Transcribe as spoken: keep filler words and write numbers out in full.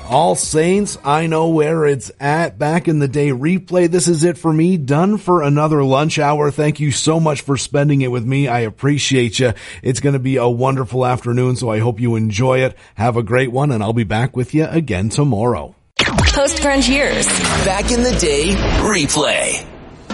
All Saints, I know where it's at. Back in the Day replay. This is it for me. Done for another lunch hour. Thank you so much for spending it with me. I appreciate you. It's going to be a wonderful afternoon, so I hope you enjoy it. Have a great one, and I'll be back with you again tomorrow. Post-grunge years. Back in the Day replay.